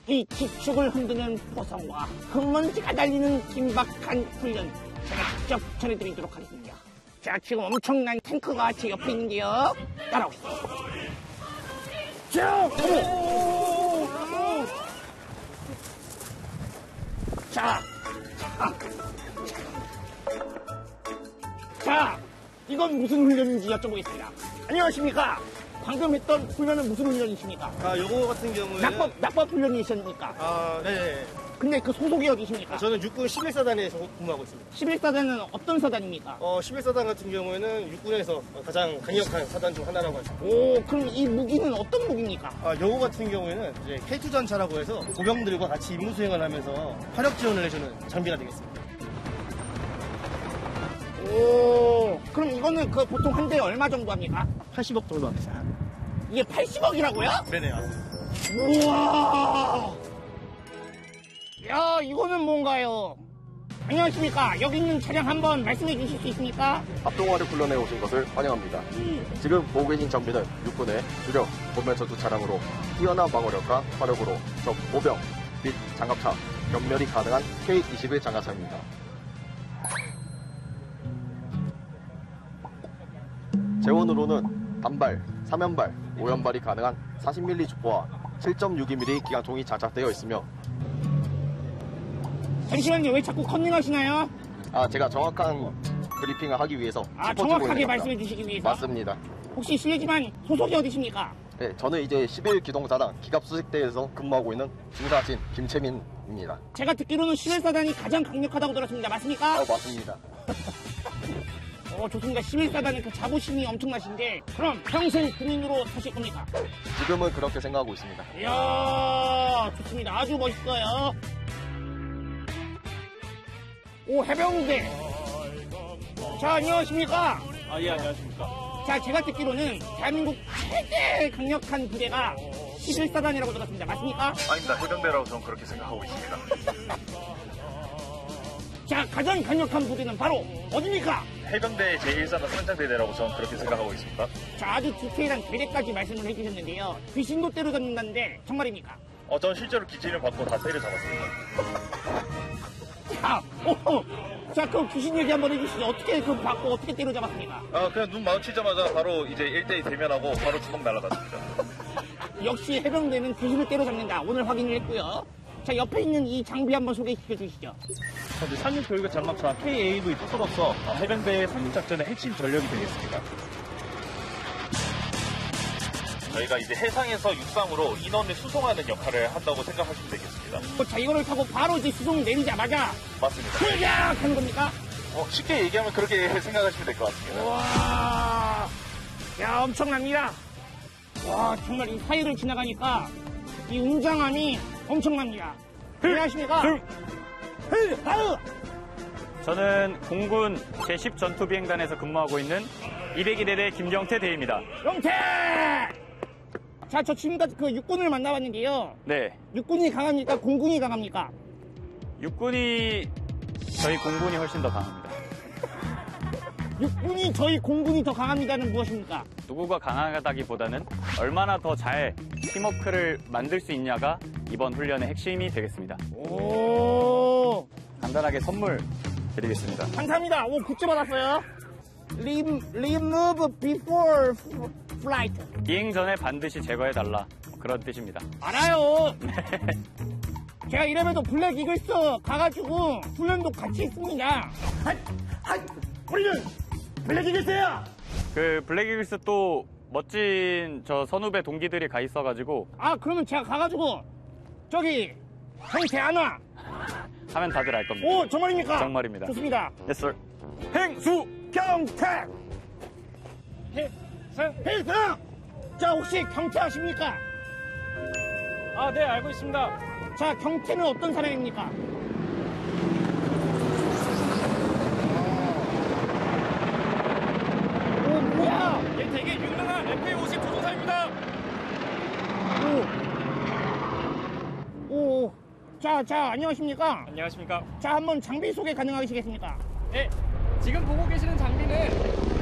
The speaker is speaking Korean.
이 기축을 흔드는 포성과 흙먼지가 달리는 긴박한 훈련 제가 직접 전해드리도록 하겠습니다. 자, 지금 엄청난 탱크가 제 옆에 있는데요. 따라오시죠. 자, 자, 이건 무슨 훈련인지 여쭤보겠습니다. 안녕하십니까? 방금 했던 훈련은 무슨 훈련이십니까? 요거 같은 경우에는 낙법 훈련이십니까? 네. 근데 그 소속이 어디십니까? 저는 육군 11사단에서 근무하고 있습니다. 11사단은 어떤 사단입니까? 11사단 같은 경우에는 육군에서 가장 강력한 사단 중 하나라고 할 수 있습니다. 오, 그럼 이 무기는 어떤 무기입니까? 요거 같은 경우에는 이제 K2 전차라고 해서 보병들과 같이 임무 수행을 하면서 화력 지원을 해주는 장비가 되겠습니다. 오, 그럼 이거는 그 보통 한 대에 얼마 정도 합니까? 80억 정도 합니다. 이게 80억이라고요? 네네. 우와! 야, 이거는 뭔가요? 안녕하십니까? 여기 있는 차량 한번 말씀해 주실 수 있습니까? 합동화력 훈련에 오신 것을 환영합니다. 지금 보고 계신 장비는 육군의 주력 보면 전투 차량으로 뛰어난 방어력과 화력으로 적 보병 및 장갑차 경멸이 가능한 K-21 장갑차입니다. 재원으로는 단발, 3연발, 5연발이 가능한 40mm 주포와 7.62mm 기관총이 장착되어 있으며 잠시만요, 왜 자꾸 컨닝하시나요? 제가 정확한 브리핑을 하기 위해서 정확하게 말씀해 주시기 위해서? 맞습니다. 혹시 실례지만 소속이 어디십니까? 네, 저는 이제 11기동사단 기갑수색대에서 근무하고 있는 중사진 김채민입니다. 제가 듣기로는 11사단이 가장 강력하다고 들었습니다. 맞습니까? 맞습니다. 좋습니다. 11사단은 그 자부심이 엄청나신데 그럼 평생 군인으로 사실 겁니까? 지금은 그렇게 생각하고 있습니다. 이야, 좋습니다. 아주 멋있어요. 오, 해병대. 자, 안녕하십니까? 예, 안녕하십니까. 자, 제가 듣기로는 대한민국 최대 강력한 부대가 11사단이라고 들었습니다. 맞습니까? 아닙니다. 해병대라고 저는 그렇게 생각하고 있습니다. 자, 가장 강력한 부대는 바로 어디입니까? 해병대 제1사단 선장대대라고 저는 그렇게 생각하고 있습니다. 자, 아주 디테일한 대대까지 말씀을 해주셨는데요. 귀신도 때려잡는다는데 정말입니까? 저는 실제로 기진을 받고 다 때려잡았습니다. 자, 그럼 귀신 얘기 한번 해주시죠. 어떻게 그 받고 어떻게 때려잡았습니까? 그냥 눈 마주치자마자 바로 이제 1대1 대면하고 바로 주먹 날아갔습니다. 역시 해병대는 귀신을 때려잡는다. 오늘 확인을 했고요. 자, 옆에 있는 이 장비 한번 소개시켜 주시죠. 상륙교육의 장갑차 KAV 토스로서 해병대의 상륙작전의 핵심 전력이 되겠습니다. 저희가 이제 해상에서 육상으로 인원을 수송하는 역할을 한다고 생각하시면 되겠습니다. 자, 이거를 타고 바로 이제 수송 내리자마자 맞습니다. 출격 하는 겁니까? 쉽게 얘기하면 그렇게 생각하시면 될 것 같습니다. 와, 야, 엄청납니다. 와, 정말 이 사이를 지나가니까 이 웅장함이 엄청납니다. 안녕하십니까? 저는 공군 제10 전투비행단에서 근무하고 있는 202대대 김경태 대위입니다. 경태! 자, 저 지금까지 그 육군을 만나봤는데요. 네. 육군이 강합니까? 공군이 강합니까? 저희 공군이 훨씬 더 강합니다. 육군이 저희 공군이 더 강합니다는 무엇입니까? 누구가 강하다기보다는 얼마나 더 잘 팀워크를 만들 수 있냐가 이번 훈련의 핵심이 되겠습니다. 오, 간단하게 선물 드리겠습니다. 감사합니다. 오, 굿즈 받았어요. Remove before flight. 비행 전에 반드시 제거해달라. 그런 뜻입니다. 알아요. 제가 이래봬도 블랙 이글스 가가지고 훈련도 같이 했습니다. 우리는 블랙 이글스야. 그 블랙 이글스 또 멋진 저 선후배 동기들이 가 있어가지고 그러면 제가 가가지고 저기 형태 안 와. 하면 다들 알 겁니다. 오, 정말입니까? 정말입니다. 좋습니다. Yes, sir. 행수 경태. 행수. 자, 혹시 경태 아십니까? 네, 알고 있습니다. 자, 경태는 어떤 사람입니까? 오, 뭐야? 얘 되게 유명한 FA50 조종사입니다. 오. 자, 안녕하십니까? 안녕하십니까? 자, 한번 장비 소개 가능하시겠습니까? 네, 지금 보고 계시는 장비는